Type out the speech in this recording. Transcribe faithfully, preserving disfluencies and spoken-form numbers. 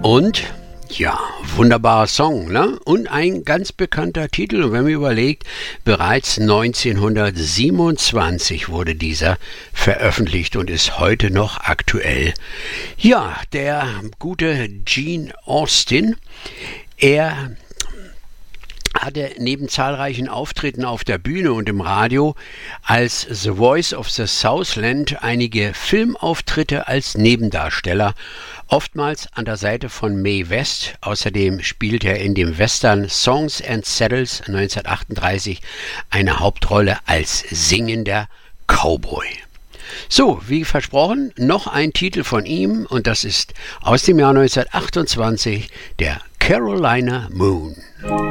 Und ja, wunderbarer Song, ne? Und ein ganz bekannter Titel. Und wenn man überlegt, bereits neunzehnhundertsiebenundzwanzig wurde dieser veröffentlicht und ist heute noch aktuell. Ja, der gute Gene Austin, er hatte neben zahlreichen Auftritten auf der Bühne und im Radio als The Voice of the Southland einige Filmauftritte als Nebendarsteller, oftmals an der Seite von Mae West. Außerdem spielte er in dem Western Songs and Saddles neunzehnhundertachtunddreißig eine Hauptrolle als singender Cowboy. So, wie versprochen, noch ein Titel von ihm und das ist aus dem Jahr neunzehnhundertachtundzwanzig, der Carolina Moon.